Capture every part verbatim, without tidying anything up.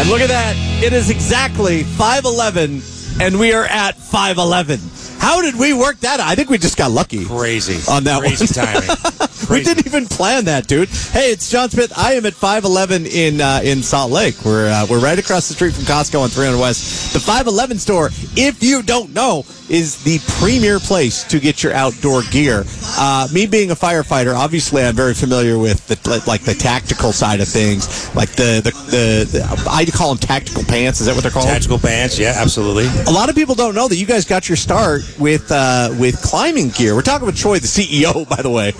And look at that. It is exactly five eleven, and we are at five eleven. How did we work that out? I think we just got lucky. Crazy. On that Crazy one. timing. Crazy. We didn't even plan that, dude. Hey, it's John Smith. I am at five eleven in uh, in Salt Lake. We're uh, we're right across the street from Costco on three hundred West. The five eleven store, if you don't know, is the premier place to get your outdoor gear. Uh, me being a firefighter, obviously I'm very familiar with the like the tactical side of things, like the the, the, the I call them tactical pants. Is that what they're called? Tactical pants, yeah, absolutely. A lot of people don't know that you guys got your start with uh, with climbing gear. We're talking with Troy, the C E O, by the way.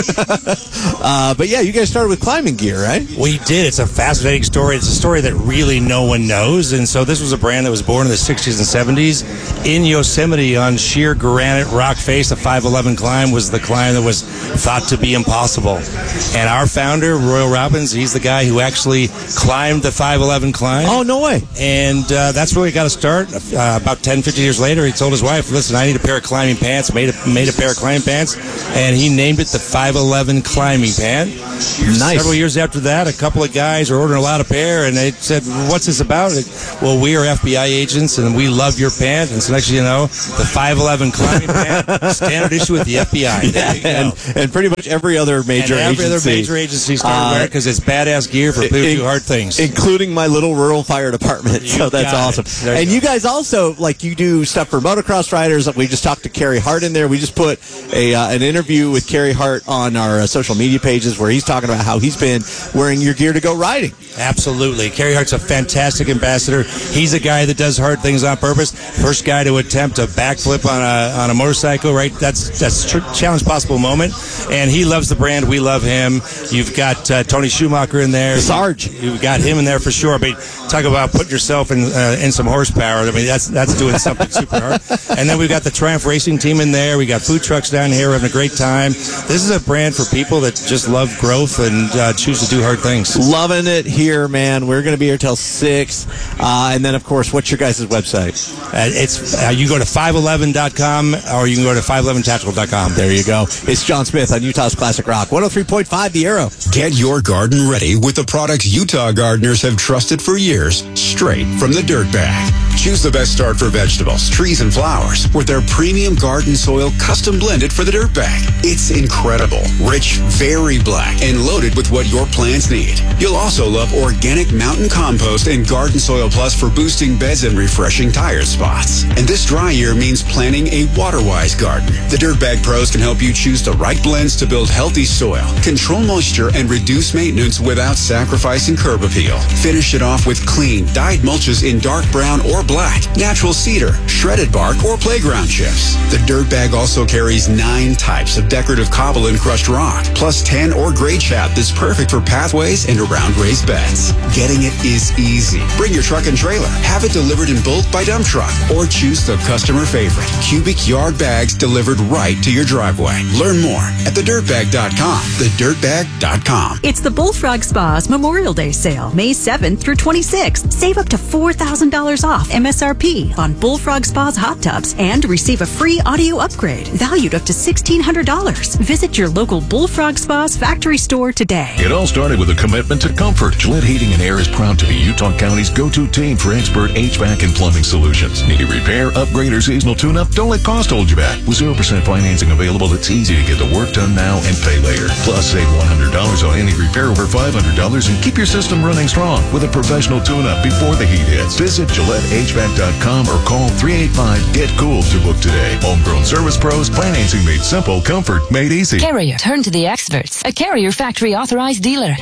uh, but yeah, you guys started with climbing gear, right? We did. It's a fascinating story. It's a story that really no one knows. And so this was a brand that was born in the sixties and seventies in Yosemite on sheer granite rock face. The five eleven climb was the climb that was thought to be impossible. And our founder, Royal Robbins, he's the guy who actually climbed the five eleven climb. Oh, no way. And uh, that's where we got to start. Uh, about ten, fifteen years later, he told his wife, listen, I need a pair of climbing pants. Made a, made a pair of climbing pants. And he named it the five eleven climbing pant. Nice. Several years after that, a couple of guys were ordering a lot of pair, and they said, what's this about? Well, we are F B I agents, and we love your pant. And so next thing you know, the five eleven climbing pant, standard issue with the F B I. Yeah, and, and pretty much every other major and every agency. other major agency started Uh, wearing it because it's badass gear for people who do hard things. Including my little rural fire department. You So that's got it. awesome. There you And go. you guys also, like, you do stuff for motocross riders. We just talked to Carey Hart in there. We just put a uh, an interview with Carey Hart on our uh, social media pages where he's talking about how he's been wearing your gear to go riding. Absolutely. Carey Hart's a fantastic ambassador. He's a guy that does hard things on purpose. First guy to attempt a backflip on a on a motorcycle, right? That's that's tr- challenge possible moment. And he loves the brand. We love him. You've got uh, Tony Schumacher in there. Sarge. You've got him in there for sure. But talk about putting yourself in uh, in some horsepower. I mean, that's that's doing something super hard. And then we've got the Triumph Racing team in there. We got food trucks down here. We're having a great time. This is a brand for people that just love growth and uh, choose to do hard things. Loving it here, man. We're going to be here till six. Uh, and then, of course, what's your guys' website? Uh, it's uh, you go to five eleven dot com or you can go to five eleven tactical dot com. There you go. It's John Smith on Utah's Classic Rock. one oh three point five The Arrow. Get your garden ready with the products Utah gardeners have trusted for years, straight from the dirt bag. Choose the best start for vegetables, trees, and flowers with their premium garden soil custom blended for the dirt bag. It's incredible, rich, very black, and loaded with what your plants need. You'll also love organic mountain compost and Garden Soil Plus for boosting beds and refreshing tired spots. And this dry year means planting a water-wise garden. The Dirt Bag Pros can help you choose the right blends to build healthy soil, control moisture, and reduce maintenance without sacrificing curb appeal. Finish it off with clean, dyed mulches in dark brown or black, natural cedar, shredded bark, or playground chips. The Dirt Bag also carries nine types of decorative cobble and crushed rock, plus tan or gray chat that's perfect for pathways and around raised beds. Getting it is easy. Bring your truck and trailer, have it delivered in bulk by dump truck, or choose the customer favorite, cubic yard bags delivered right to your driveway. Learn more at the dirt bag dot com. the dirt bag dot com. It's the Bullfrog Spa's Memorial Day sale, May seventh through twenty-sixth. Save up to four thousand dollars off M S R P on Bullfrog Spa's hot tubs and receive a free audio upgrade valued up to sixteen hundred dollars. Visit your local Bullfrog Spa's factory store today. It all started with a commitment to comfort. Gillette Heating and Air is proud to be Utah County's go-to team for expert H V A C and plumbing solutions. Need a repair, upgrade, or seasonal tune-up? Don't let cost hold you back. With zero percent financing available, it's easy to get the work done now and pay later. Plus, save one hundred dollars on any repair over five hundred dollars and keep your system running strong with a professional tune-up before the heat hits. Visit Gillette H V A C dot com or call three eight five, get cool to book today. Homegrown service pros, financing made simple, comfort made easy. Carrier. Turn to the experts. A Carrier factory authorized dealer.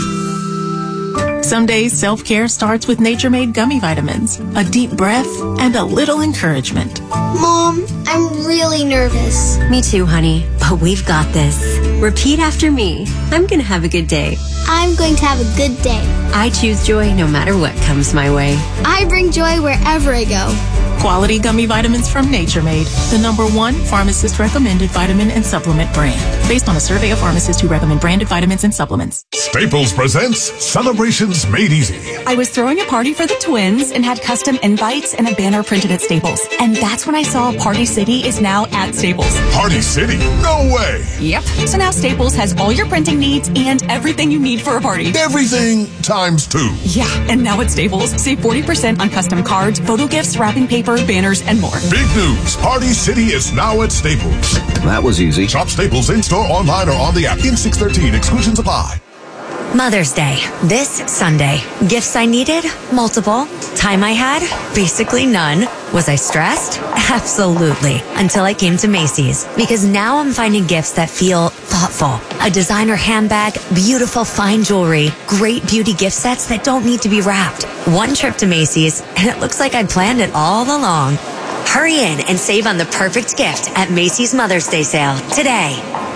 Some days self-care starts with Nature-Made gummy vitamins, a deep breath, and a little encouragement. Mom, I'm really nervous. Me too, honey, but we've got this. Repeat after me. I'm going to have a good day. I'm going to have a good day. I choose joy no matter what comes my way. I bring joy wherever I go. Quality gummy vitamins from Nature Made, the number one pharmacist-recommended vitamin and supplement brand. Based on a survey of pharmacists who recommend branded vitamins and supplements. Staples presents Celebrations Made Easy. I was throwing a party for the twins and had custom invites and a banner printed at Staples. And that's when I saw Party City is now at Staples. Party City? No way! Yep. So now Staples has all your printing needs and everything you need for a party. Everything times two. Yeah, and now at Staples, save forty percent on custom cards, photo gifts, wrapping paper, banners, and more. Big news! Party City is now at Staples. That was easy. Shop Staples in-store, online, or on the app. In six thirteen, exclusions apply. Mother's Day, this Sunday. Gifts I needed? Multiple. Time I had? Basically none. Was I stressed? Absolutely. Until I came to Macy's. Because now I'm finding gifts that feel thoughtful. A designer handbag, beautiful fine jewelry, great beauty gift sets that don't need to be wrapped. One trip to Macy's, and it looks like I planned it all along. Hurry in and save on the perfect gift at Macy's Mother's Day sale today.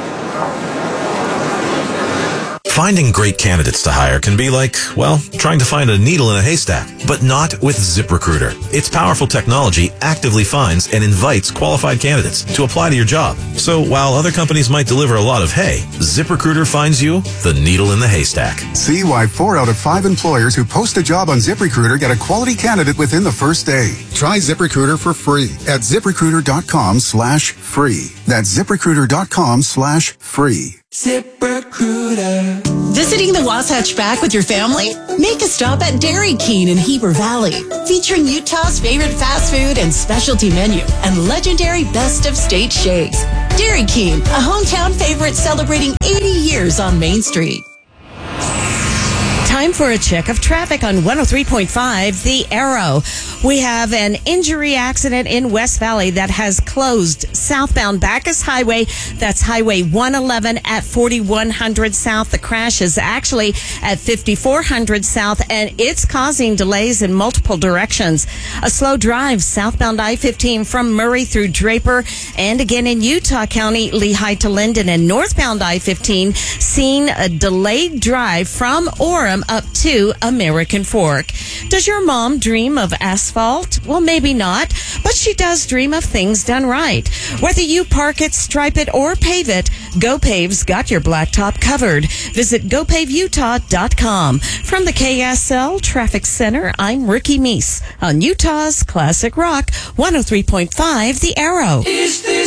Finding great candidates to hire can be like, well, trying to find a needle in a haystack, but not with ZipRecruiter. Its powerful technology actively finds and invites qualified candidates to apply to your job. So while other companies might deliver a lot of hay, ZipRecruiter finds you the needle in the haystack. See why four out of five employers who post a job on ZipRecruiter get a quality candidate within the first day. Try ZipRecruiter for free at ZipRecruiter.com slash free. That's ZipRecruiter.com slash free. ZipRecruiter. Visiting the Wasatch Back with your family? Make a stop at Dairy King in Heber Valley, featuring Utah's favorite fast food and specialty menu and legendary best of state shakes. Dairy King, a hometown favorite celebrating eighty years on Main Street. Time for a check of traffic on one oh three point five, The Arrow. We have an injury accident in West Valley that has closed southbound Bacchus Highway. That's Highway one eleven at forty-one hundred South. The crash is actually at fifty-four hundred South, and it's causing delays in multiple directions. A slow drive southbound I fifteen from Murray through Draper, and again in Utah County, Lehigh to Linden, and northbound I fifteen seeing a delayed drive from Orem up to American Fork. Does your mom dream of asphalt? Well, maybe not, but she does dream of things done right. Whether you park it, stripe it, or pave it, GoPave's got your blacktop covered. Visit go pave utah dot com. From the K S L Traffic Center, I'm Ricky Meese on Utah's Classic Rock one oh three point five, The Arrow. Is this